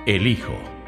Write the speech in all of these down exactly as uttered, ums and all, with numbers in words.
El hijo.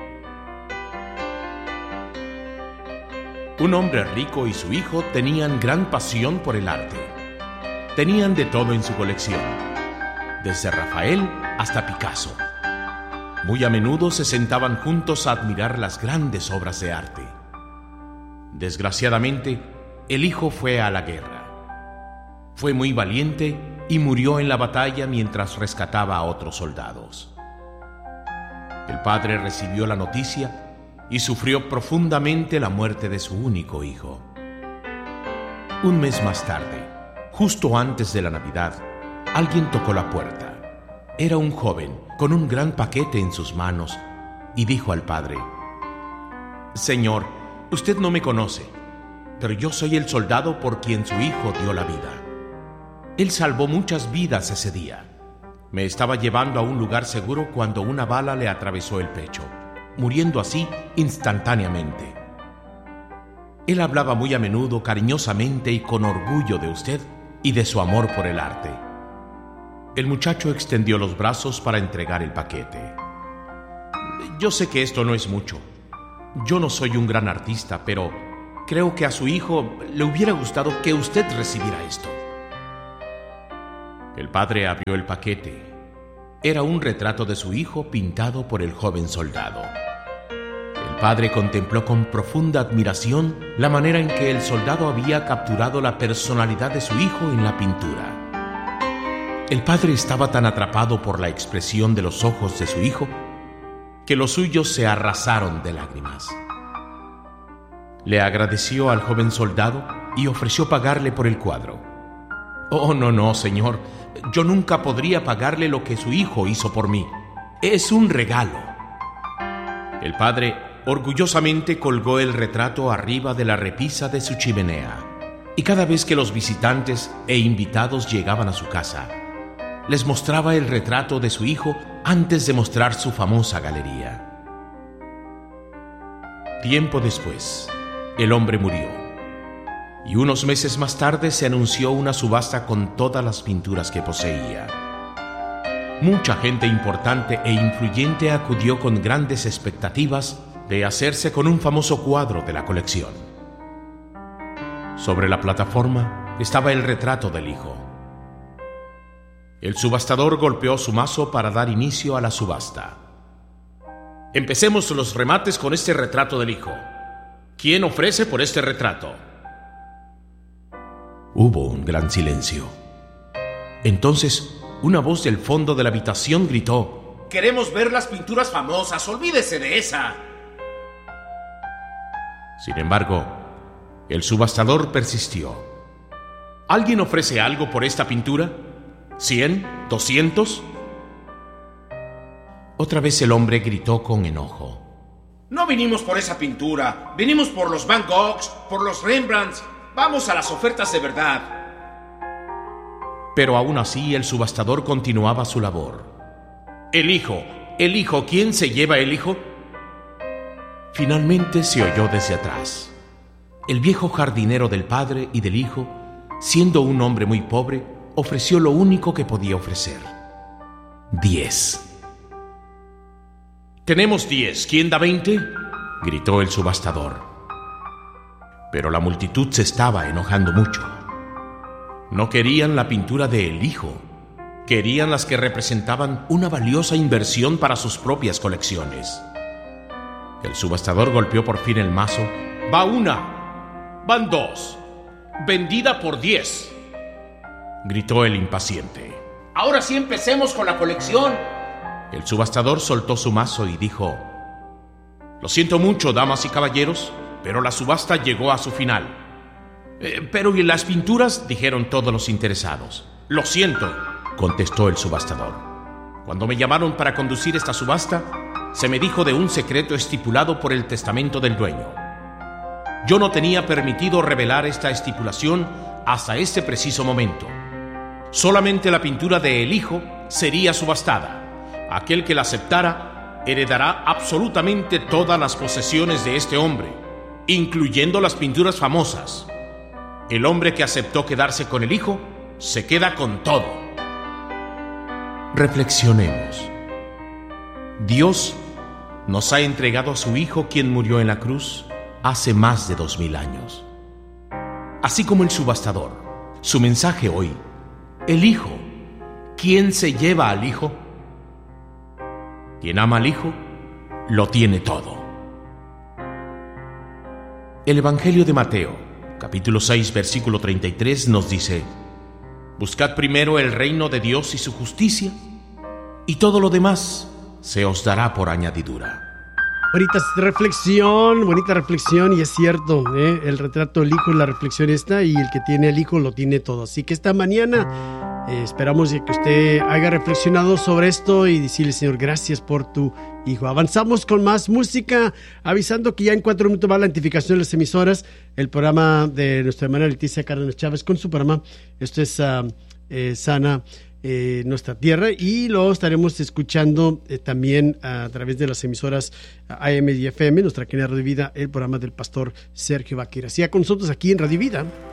Un hombre rico y su hijo tenían gran pasión por el arte. Tenían de todo en su colección, desde Rafael hasta Picasso. Muy a menudo se sentaban juntos a admirar las grandes obras de arte. Desgraciadamente, el hijo fue a la guerra. Fue muy valiente y murió en la batalla mientras rescataba a otros soldados. El padre recibió la noticia y sufrió profundamente la muerte de su único hijo. Un mes más tarde, justo antes de la Navidad, alguien tocó la puerta. Era un joven con un gran paquete en sus manos y dijo al padre: «Señor, usted no me conoce, pero yo soy el soldado por quien su hijo dio la vida. Él salvó muchas vidas ese día. Me estaba llevando a un lugar seguro cuando una bala le atravesó el pecho, muriendo así instantáneamente. Él hablaba muy a menudo, cariñosamente y con orgullo de usted y de su amor por el arte». El muchacho extendió los brazos para entregar el paquete. «Yo sé que esto no es mucho. Yo no soy un gran artista, pero creo que a su hijo le hubiera gustado que usted recibiera esto». El padre abrió el paquete. Era un retrato de su hijo pintado por el joven soldado. El padre contempló con profunda admiración la manera en que el soldado había capturado la personalidad de su hijo en la pintura. El padre estaba tan atrapado por la expresión de los ojos de su hijo que los suyos se arrasaron de lágrimas. Le agradeció al joven soldado y ofreció pagarle por el cuadro. «Oh, no, no, señor. Yo nunca podría pagarle lo que su hijo hizo por mí. Es un regalo». El padre orgullosamente colgó el retrato arriba de la repisa de su chimenea, y cada vez que los visitantes e invitados llegaban a su casa, les mostraba el retrato de su hijo antes de mostrar su famosa galería. Tiempo después, el hombre murió. Y unos meses más tarde se anunció una subasta con todas las pinturas que poseía. Mucha gente importante e influyente acudió con grandes expectativas de hacerse con un famoso cuadro de la colección. Sobre la plataforma estaba el retrato del hijo. El subastador golpeó su mazo para dar inicio a la subasta. «Empecemos los remates con este retrato del hijo. ¿Quién ofrece por este retrato?» Hubo un gran silencio. Entonces, una voz del fondo de la habitación gritó: «¡Queremos ver las pinturas famosas! ¡Olvídese de esa!». Sin embargo, el subastador persistió. «¿Alguien ofrece algo por esta pintura? ¿Cien? ¿Doscientos?» Otra vez el hombre gritó con enojo: «No vinimos por esa pintura, vinimos por los Van Goghs, por los Rembrandts. Vamos a las ofertas de verdad». Pero aún así el subastador continuaba su labor. «El hijo, el hijo, ¿quién se lleva el hijo?». Finalmente se oyó desde atrás. El viejo jardinero del padre y del hijo, siendo un hombre muy pobre, ofreció lo único que podía ofrecer: diez. «Tenemos diez. ¿Quién da veinte?», gritó el subastador. Pero la multitud se estaba enojando mucho. No querían la pintura de El hijo. Querían las que representaban una valiosa inversión para sus propias colecciones. El subastador golpeó por fin el mazo. «Va una. Van dos. Vendida por diez», gritó el impaciente. «Ahora sí empecemos con la colección». El subastador soltó su mazo y dijo: «Lo siento mucho, damas y caballeros, pero la subasta llegó a su final». Eh, «Pero ¿y las pinturas?», dijeron todos los interesados. «Lo siento», contestó el subastador. «Cuando me llamaron para conducir esta subasta, se me dijo de un secreto estipulado por el testamento del dueño. Yo no tenía permitido revelar esta estipulación hasta este preciso momento. Solamente la pintura de El hijo sería subastada. Aquel que la aceptara heredará absolutamente todas las posesiones de este hombre, incluyendo las pinturas famosas. El hombre que aceptó quedarse con el hijo se queda con todo». Reflexionemos. Dios nos ha entregado a su Hijo, quien murió en la cruz hace más de dos mil años. Así como el subastador, su mensaje hoy: el Hijo. ¿Quién se lleva al Hijo? Quien ama al Hijo, lo tiene todo. El Evangelio de Mateo, capítulo seis, versículo treinta y tres, nos dice: buscad primero el reino de Dios y su justicia, y todo lo demás se os dará por añadidura. Bonita reflexión, bonita reflexión, y es cierto, ¿eh? El retrato del Hijo, la reflexión está, y el que tiene el Hijo lo tiene todo. Así que esta mañana eh, esperamos que usted haya reflexionado sobre esto y decirle: Señor, gracias por tu Hijo. Avanzamos con más música, avisando que ya en cuatro minutos va la identificación de las emisoras, el programa de nuestra hermana Leticia Cárdenas Chávez con su programa. Esto es uh, eh, Sana Eh, nuestra tierra, y lo estaremos escuchando eh, también a través de las emisoras A M y F M, nuestra cadena Radio Vida, el programa del pastor Sergio Vaquera. Siga con nosotros aquí en Radio Vida.